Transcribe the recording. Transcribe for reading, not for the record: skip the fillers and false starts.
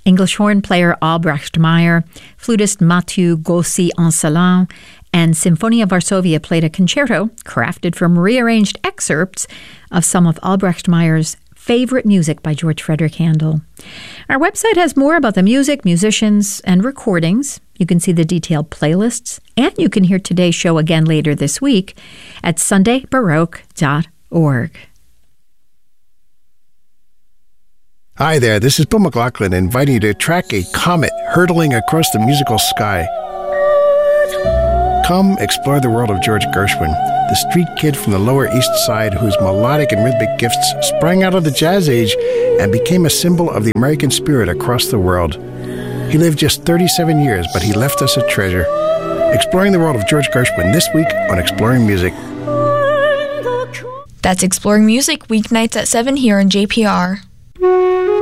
English horn player Albrecht Meyer, flutist Mathieu Gaucy-Ancelin, and Symphonia Varsovia played a concerto crafted from rearranged excerpts of some of Albrecht Meyer's favorite music by George Frederick Handel. Our website has more about the music, musicians, and recordings. You can see the detailed playlists, and you can hear today's show again later this week at sundaybaroque.org. Hi there, this is Bill McLaughlin inviting you to track a comet hurtling across the musical sky. Come explore the world of George Gershwin, the street kid from the Lower East Side whose melodic and rhythmic gifts sprang out of the jazz age and became a symbol of the American spirit across the world. He lived just 37 years, but he left us a treasure. Exploring the world of George Gershwin this week on Exploring Music. That's Exploring Music, weeknights at 7 here on JPR.